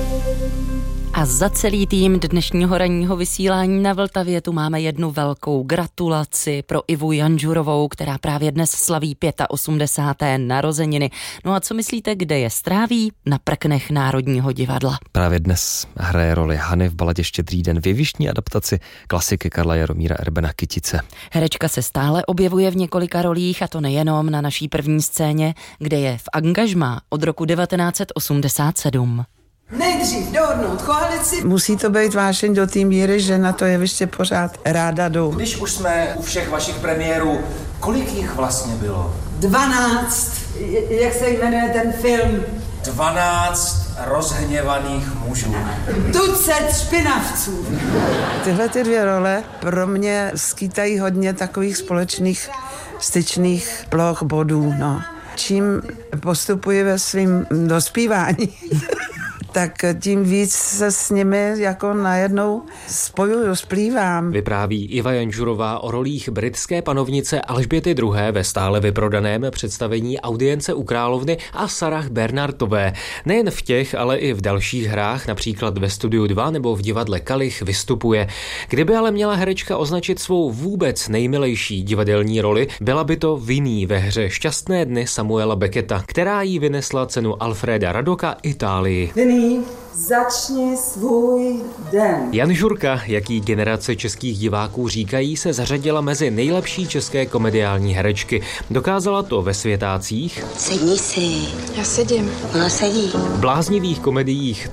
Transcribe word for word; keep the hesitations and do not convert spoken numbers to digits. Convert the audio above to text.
A za celý tým dnešního ranního vysílání na Vltavě tu máme jednu velkou gratulaci pro Ivu Janžurovou, která právě dnes slaví osmdesáté páté narozeniny. No a co myslíte, kde je stráví? Na prknech Národního divadla. Právě dnes hraje roli Hany v baladě Štědrý den, v jevištní adaptaci klasiky Karla Jaromíra Erbena Kytice. Herečka se stále objevuje v několika rolích, a to nejenom na naší první scéně, kde je v angažmá od roku devatenáct osmdesát sedm. Nejdřív dohodnout koalici. Musí to být vášeň do té míry, že na to jeviště pořád ráda jdu. Když už jsme u všech vašich premiérů, kolik jich vlastně bylo? Dvanáct. Jak se jmenuje ten film? Dvanáct rozhněvaných mužů. Tucet špinavců. Tyhle ty dvě role pro mě skýtají hodně takových společných styčných ploch bodů, no. Čím postupuji ve svým dospívání, tak tím víc se s nimi jako najednou spojuju, splývám. Vypráví Iva Janžurová o rolích britské panovnice Alžběty druhé. ve stále vyprodaném představení Audience u královny a Sarah Bernardové. Nejen v těch, ale i v dalších hrách, například ve Studiu dva nebo v divadle Kalich, vystupuje. Kdyby ale měla herečka označit svou vůbec nejmilejší divadelní roli, byla by to Winnie ve hře Šťastné dny Samuela Becketa, která jí vynesla cenu Alfreda Radoka Itálii. Winnie, začni svůj den. Janžurka, jak jí generace českých diváků říkají, se zařadila mezi nejlepší české komediální herečky. Dokázala to ve Světácích. Sedni si. Já sedím. Ona sedí. Bláznivých komediích